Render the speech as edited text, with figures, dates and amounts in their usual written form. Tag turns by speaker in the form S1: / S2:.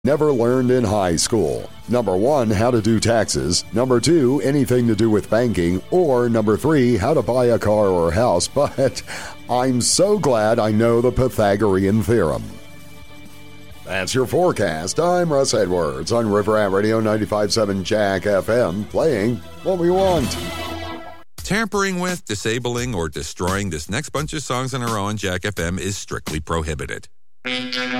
S1: never learned in high school. Number 1, how to do taxes. Number 2, anything to do with banking. Or number 3, how to buy a car or house. But I'm so glad I know the Pythagorean theorem. That's your forecast. I'm Russ Edwards on River Rat Radio 95.7 Jack FM, playing what we want.
S2: Tampering with, disabling, or destroying this next bunch of songs on our own Jack FM is strictly prohibited.